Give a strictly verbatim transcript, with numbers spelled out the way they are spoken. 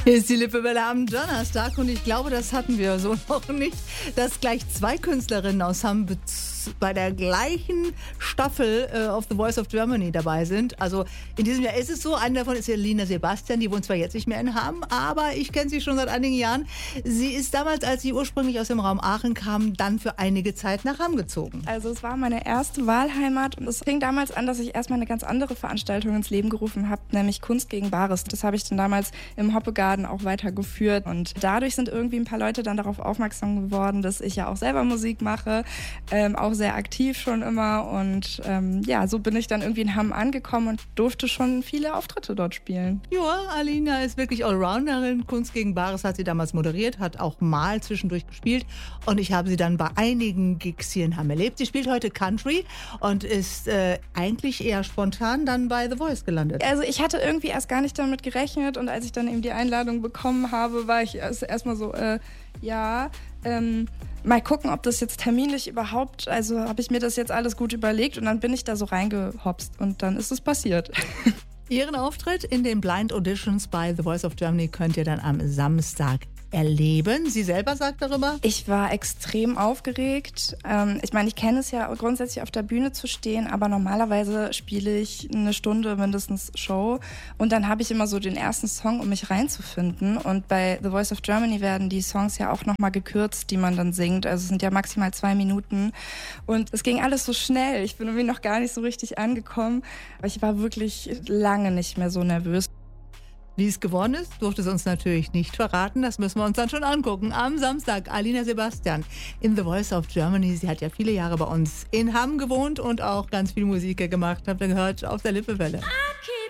Hier ist die Lippewelle am Donnerstag und ich glaube, das hatten wir so noch nicht, dass gleich zwei Künstlerinnen aus Hamm bei der gleichen Staffel äh, of The Voice of Germany dabei sind. Also in diesem Jahr ist es so, eine davon ist Elina Sebastian, die wohnt zwar jetzt nicht mehr in Hamm, aber ich kenne sie schon seit einigen Jahren. Sie ist damals, als sie ursprünglich aus dem Raum Aachen kam, dann für einige Zeit nach Hamm gezogen. Also es war meine erste Wahlheimat und es fing damals an, dass ich erstmal eine ganz andere Veranstaltung ins Leben gerufen habe, nämlich Kunst gegen Bares. Das habe ich dann damals im Hoppegarden auch weitergeführt und dadurch sind irgendwie ein paar Leute dann darauf aufmerksam geworden, dass ich ja auch selber Musik mache, ähm, auch sehr aktiv schon immer und ähm, ja, so bin ich dann irgendwie in Hamm angekommen und durfte schon viele Auftritte dort spielen. Ja, Alina ist wirklich Allrounderin. Kunst gegen Bares hat sie damals moderiert, hat auch mal zwischendurch gespielt und ich habe sie dann bei einigen Gigs hier in Hamm erlebt. Sie spielt heute Country und ist äh, eigentlich eher spontan dann bei The Voice gelandet. Also ich hatte irgendwie erst gar nicht damit gerechnet und als ich dann eben die Einladung bekommen habe, war ich erst erstmal so, äh, ja, ähm, mal gucken, ob das jetzt terminlich überhaupt, also habe ich mir das jetzt alles gut überlegt und dann bin ich da so reingehopst und dann ist es passiert. Ihren Auftritt in den Blind Auditions bei The Voice of Germany könnt ihr dann am Samstag erleben. Sie selber sagt darüber? Ich war extrem aufgeregt. Ähm, ich meine, ich kenne es ja grundsätzlich auf der Bühne zu stehen, aber normalerweise spiele ich eine Stunde mindestens Show und dann habe ich immer so den ersten Song, um mich reinzufinden und bei The Voice of Germany werden die Songs ja auch nochmal gekürzt, die man dann singt. Also es sind ja maximal zwei Minuten und es ging alles so schnell. Ich bin irgendwie noch gar nicht so richtig angekommen, aber ich war wirklich lange nicht mehr so nervös. Wie es geworden ist, durfte sie uns natürlich nicht verraten. Das müssen wir uns dann schon angucken. Am Samstag, Alina Sebastian in The Voice of Germany. Sie hat ja viele Jahre bei uns in Hamm gewohnt und auch ganz viel Musik gemacht. Habt ihr gehört auf der Lippewelle.